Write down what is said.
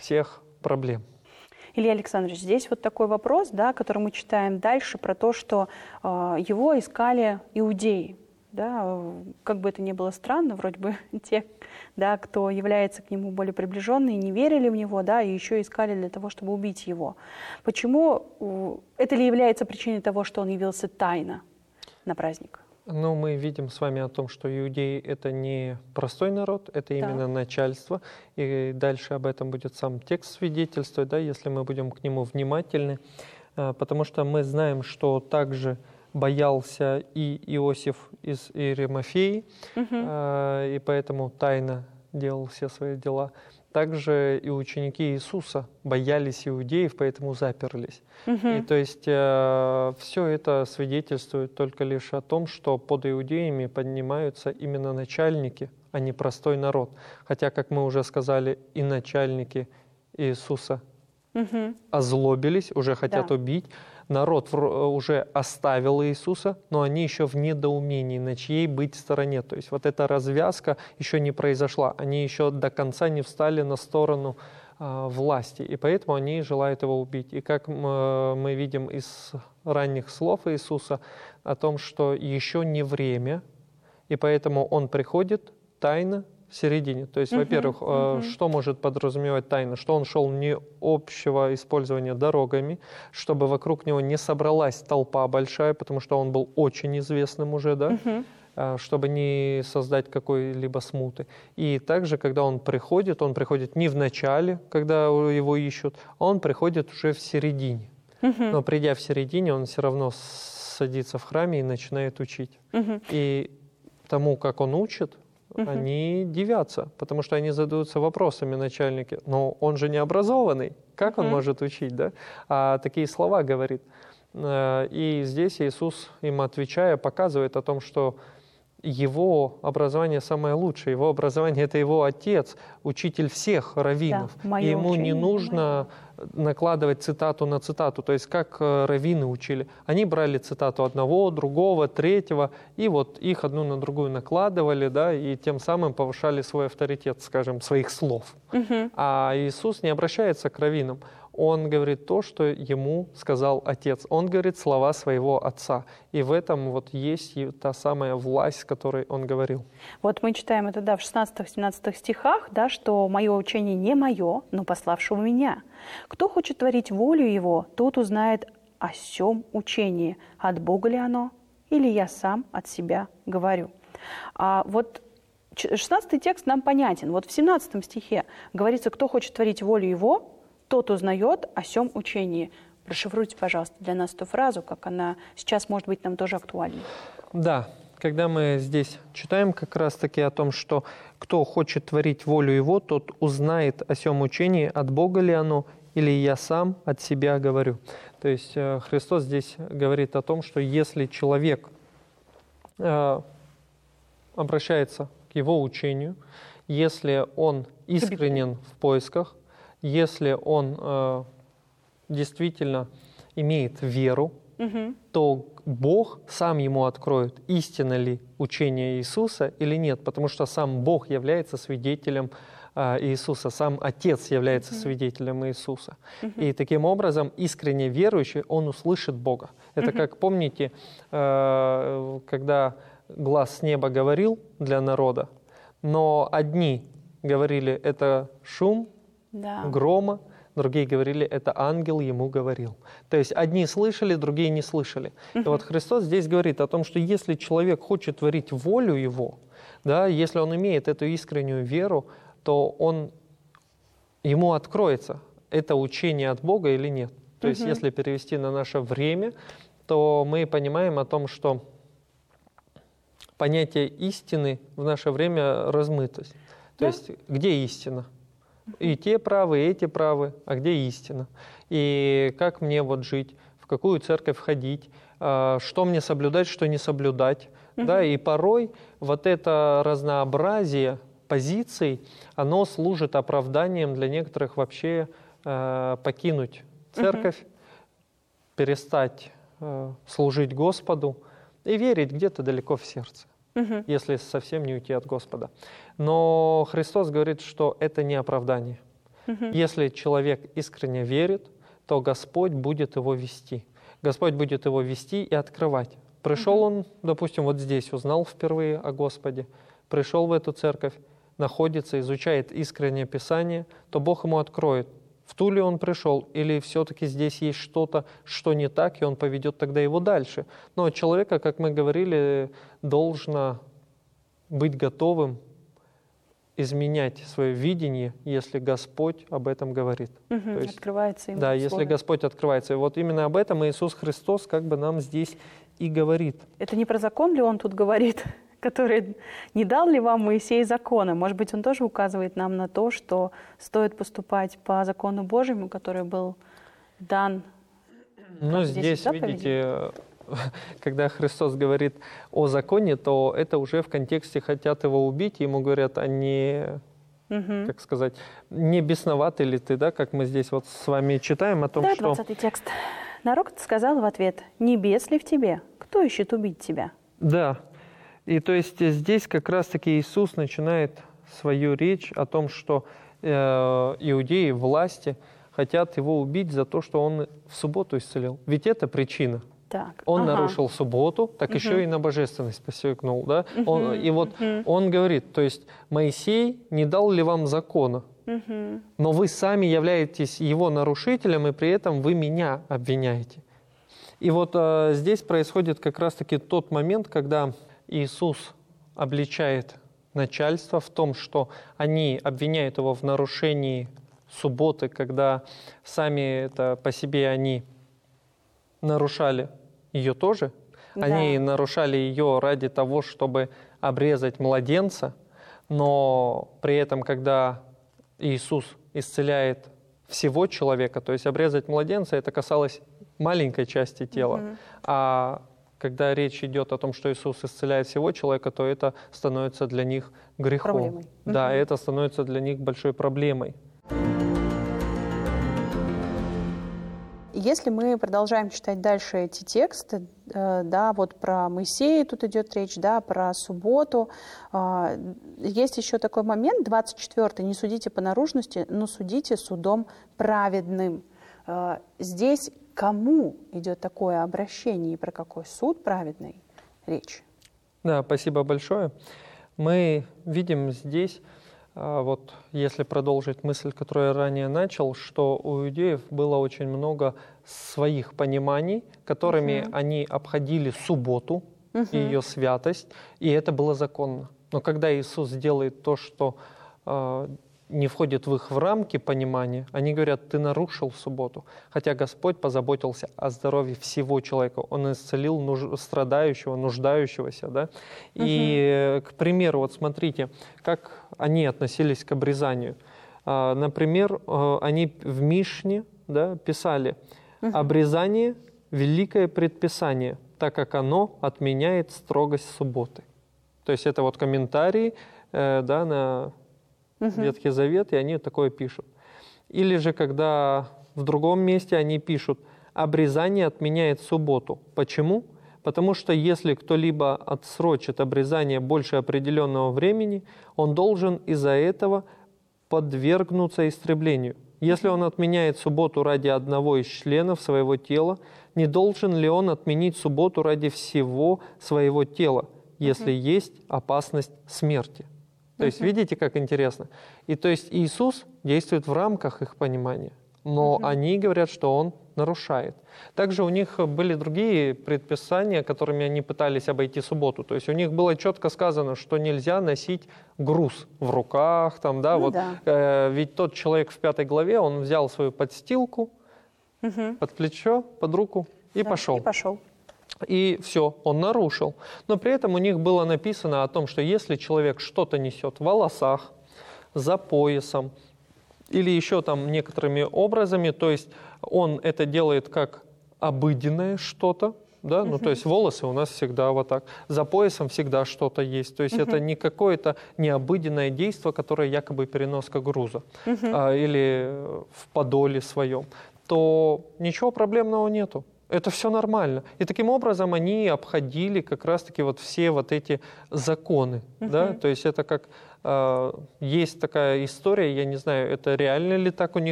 всех проблем. Илья Александрович, здесь вот такой вопрос, да, который мы читаем дальше, про то, что его искали иудеи. Да, как бы это ни было странно, вроде бы те, да, кто является к нему более приближенные, не верили в него, да, и еще искали для того, чтобы убить его. Почему? Это ли является причиной того, что он явился тайно на праздник? Ну, мы видим с вами о том, что иудеи — это не простой народ, это именно начальство. И дальше об этом будет сам текст свидетельствовать, да, если мы будем к нему внимательны. Потому что мы знаем, что также боялся и Иосиф из Иеремофеи, и поэтому тайно делал все свои дела. Также и ученики Иисуса боялись иудеев, поэтому заперлись. И то есть все это свидетельствует только лишь о том, что под иудеями поднимаются именно начальники, а не простой народ. Хотя, как мы уже сказали, и начальники Иисуса озлобились, уже хотят убить. Народ уже оставил Иисуса, но они еще в недоумении, на чьей быть стороне. То есть вот эта развязка еще не произошла. Они еще до конца не встали на сторону власти, и поэтому они желают его убить. И как мы видим из ранних слов Иисуса о том, что еще не время, и поэтому он приходит тайно, в середине. То есть, во-первых, что может подразумевать тайна? Что он шел не общего использования дорогами, чтобы вокруг него не собралась толпа большая, потому что он был очень известным уже, да, чтобы не создать какой-либо смуты. И также, когда он приходит не в начале, когда его ищут, а он приходит уже в середине. Но придя в середине, он все равно садится в храме и начинает учить. И тому, как он учит, они дивятся, потому что они задаются вопросами, начальники. Но он же не образованный, как он может учить, да? А такие слова говорит. И здесь Иисус им отвечая, показывает о том, что его образование самое лучшее. Его образование — это его отец, учитель всех раввинов. Да, и ему не нужно накладывать цитату на цитату. То есть как раввины учили. Они брали цитату одного, другого, третьего, и вот их одну на другую накладывали, да, и тем самым повышали свой авторитет, скажем, своих слов. А Иисус не обращается к раввинам. Он говорит то, что ему сказал Отец. Он говорит слова своего Отца. И в этом вот есть та самая власть, с которой он говорил. Вот мы читаем это, да, в 16-17 стихах, да, что «мое учение не мое, но пославшего меня. Кто хочет творить волю его, тот узнает о сем учении, от Бога ли оно, или я сам от себя говорю». А вот 16 текст нам понятен. Вот в 17 стихе говорится, кто хочет творить волю его, тот узнает о сем учении. Прошифруйте, пожалуйста, для нас эту фразу, как она сейчас может быть нам тоже актуальна. Да, когда мы здесь читаем как раз-таки о том, что кто хочет творить волю его, тот узнает о сем учении, от Бога ли оно, или я сам от себя говорю. То есть Христос здесь говорит о том, что если человек обращается к его учению, если он искренен в поисках, если он действительно имеет веру, то Бог сам ему откроет, истинно ли учение Иисуса или нет, потому что сам Бог является свидетелем Иисуса, сам Отец является свидетелем Иисуса. И таким образом искренне верующий, он услышит Бога. Это как, помните, когда глас с неба говорил для народа, но одни говорили, это шум грома, другие говорили, это ангел ему говорил. То есть одни слышали, другие не слышали. И вот Христос здесь говорит о том, что если человек хочет творить волю его, да, если он имеет эту искреннюю веру, то ему откроется, это учение от Бога или нет. То есть если перевести на наше время, то мы понимаем о том, что понятие истины в наше время размытость. То есть где истина? И те правы, и эти правы, а где истина? И как мне вот жить, в какую церковь ходить, что мне соблюдать, что не соблюдать. Да? И порой вот это разнообразие позиций, оно служит оправданием для некоторых вообще покинуть церковь, перестать служить Господу и верить где-то далеко в сердце. Если совсем не уйти от Господа. Но Христос говорит, что это не оправдание. Если человек искренне верит, то Господь будет его вести. Господь будет его вести и открывать. Пришел он, допустим, вот здесь, узнал впервые о Господе, пришел в эту церковь, находится, изучает искреннее Писание, то Бог ему откроет, в ту ли он пришел, или все-таки здесь есть что-то, что не так, и он поведет тогда его дальше. Но человека, как мы говорили, должно быть готовым изменять свое видение, если Господь об этом говорит. То есть, открывается ему. Да, если Господь открывается. И вот именно об этом Иисус Христос как бы нам здесь и говорит. Это не про закон ли он тут говорит, который не дал ли вам Моисей закона? Может быть, он тоже указывает нам на то, что стоит поступать по закону Божьему, который был дан. Ну, здесь, видите, когда Христос говорит о законе, то это уже в контексте хотят его убить, ему говорят, а не, как сказать, не бесноватый ли ты, да, как мы здесь вот с вами читаем о том, да, что... 20-й текст. Народ сказал в ответ, не бес ли в тебе? Кто ищет убить тебя? Да, и то есть здесь как раз-таки Иисус начинает свою речь о том, что иудеи, власти хотят его убить за то, что он в субботу исцелил. Ведь это причина. Так. Он нарушил субботу, так еще и на божественность посягнул. Да? И вот он говорит, то есть Моисей не дал ли вам закона, но вы сами являетесь его нарушителем, и при этом вы меня обвиняете. И вот здесь происходит как раз-таки тот момент, когда Иисус обличает начальство в том, что они обвиняют его в нарушении субботы, когда сами это по себе они нарушали ее тоже. Да. Они нарушали ее ради того, чтобы обрезать младенца, но при этом, когда Иисус исцеляет всего человека, то есть обрезать младенца, это касалось маленькой части тела, а когда речь идет о том, что Иисус исцеляет всего человека, то это становится для них грехом. Проблемой. Да, это становится для них большой проблемой. Если мы продолжаем читать дальше эти тексты, да, вот про Моисея тут идет речь, да, про субботу. Есть еще такой момент, 24-й, не судите по наружности, но судите судом праведным. Здесь кому идет такое обращение и про какой суд праведный речь? Да, спасибо большое. Мы видим здесь, вот если продолжить мысль, которую я ранее начал, что у иудеев было очень много своих пониманий, которыми они обходили субботу и ее святость, и это было законно. Но когда Иисус делает то, что не входит в их рамки понимания, они говорят, ты нарушил субботу. Хотя Господь позаботился о здоровье всего человека. Он исцелил страдающего, нуждающегося. Да? И, к примеру, вот смотрите, как они относились к обрезанию. Например, они в Мишне, да, писали, обрезание – великое предписание, так как оно отменяет строгость субботы. То есть это вот комментарии да, на Ветхий Завет, и они такое пишут. Или же, когда в другом месте они пишут, обрезание отменяет субботу. Почему? Потому что если кто-либо отсрочит обрезание больше определенного времени, он должен из-за этого подвергнуться истреблению. Если он отменяет субботу ради одного из членов своего тела, не должен ли он отменить субботу ради всего своего тела, если есть опасность смерти? То есть видите, как интересно? И то есть Иисус действует в рамках их понимания, но они говорят, что Он нарушает. Также у них были другие предписания, которыми они пытались обойти субботу. То есть у них было четко сказано, что нельзя носить груз в руках. Там, да, ведь тот человек в 5 главе, он взял свою подстилку под плечо, под руку и пошел. И все, он нарушил. Но при этом у них было написано о том, что если человек что-то несет в волосах, за поясом или еще там некоторыми образами, то есть он это делает как обыденное что-то, да, ну то есть волосы у нас всегда вот так, за поясом всегда что-то есть, то есть это не какое-то необыденное действие, которое якобы переноска груза или в подоле своем, то ничего проблемного нету. Это все нормально. И таким образом они обходили как раз-таки вот все вот эти законы. Да? То есть это как есть такая история, я не знаю, это реально ли так у них